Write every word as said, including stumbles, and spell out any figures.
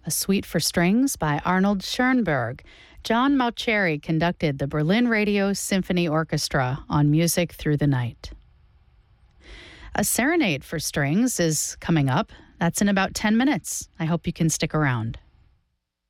a suite for strings by Arnold Schoenberg. John Mauceri conducted the Berlin Radio Symphony Orchestra on Music Through the Night. A serenade for strings is coming up. That's in about ten minutes. I hope you can stick around.